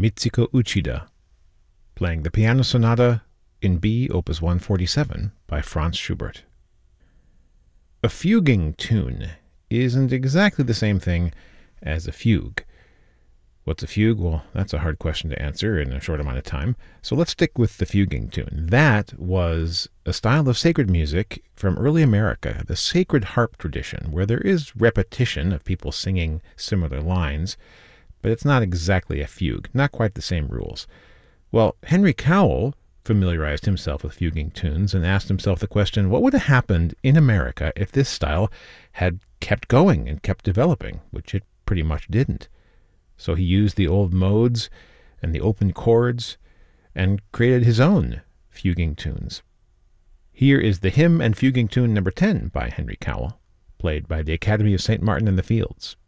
Mitsuko Uchida, playing the Piano Sonata in B, Opus 147 by Franz Schubert. A fuguing tune isn't exactly the same thing as a fugue. What's a fugue? Well, that's a hard question to answer in a short amount of time, so let's stick with the fuguing tune. That was a style of sacred music from early America, the sacred harp tradition, where there is repetition of people singing similar lines, but it's not exactly a fugue, not quite the same rules. Well, Henry Cowell familiarized himself with fuguing tunes and asked himself the question, what would have happened in America if this style had kept going and kept developing, which it pretty much didn't. So he used the old modes and the open chords and created his own fuguing tunes. Here is the hymn and fuguing tune number 10 by Henry Cowell, played by the Academy of St. Martin in the Fields.